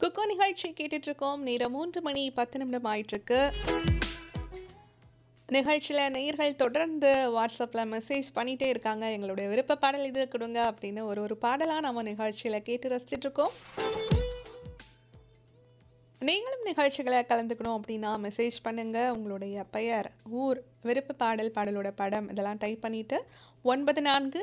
குக்கோ நிகழ்ச்சி கேட்டுட்டு இருக்கோம். நேரம் 3 மணி 10 நிமிடம் ஆயிட்டிருக்கு. நிகழ்ச்சியில நேயர்கள் தொடர்ந்து வாட்ஸ்அப்ல மெசேஜ் பண்ணிட்டே இருக்காங்க. எங்களுடைய விருப்ப பாடல் இது குடுங்க அப்படின்னு ஒரு பாடலா நம்ம நிகழ்ச்சியில கேட்டு ரசிச்சுட்டு இருக்கோம். நீங்களும் நிகழ்ச்சிகளை கலந்துக்கணும் அப்படின்னா மெசேஜ் பண்ணுங்க. உங்களுடைய பெயர், ஊர், விருப்ப பாடல், பாடலோட படம் இதெல்லாம் டைப் பண்ணிட்டு 94